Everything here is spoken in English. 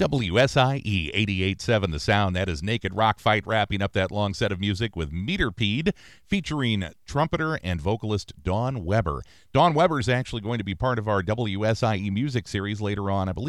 WSIE 88.7 The Sound. That is Naked Rock Fight wrapping up that long set of music with Meterpede featuring trumpeter and vocalist Dawn Weber. Dawn Weber is actually going to be part of our WSIE music series later on, I believe